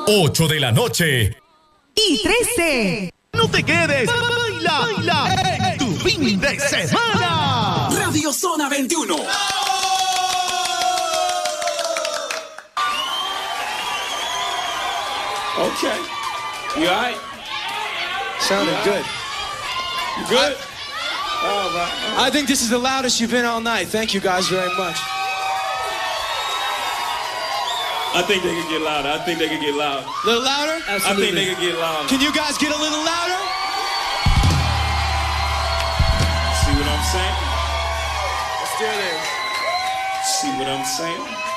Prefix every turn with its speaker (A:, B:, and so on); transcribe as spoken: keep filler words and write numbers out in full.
A: ocho de la noche.
B: Y trece.
C: No te quedes. Baila, baila. Tu fin de semana.
D: Radio Zona veintiuno.
E: Okay. You all right?
F: Sounded good.
E: You good?
F: I,
E: all right.
F: I think this is the loudest you've been all night. Thank you guys very much.
E: I think they could get louder. I think they could get louder.
F: A little louder?
E: Absolutely. I think they could get louder.
F: Can you guys get a little louder?
E: See what I'm saying?
F: Let's do this.
E: See what I'm saying?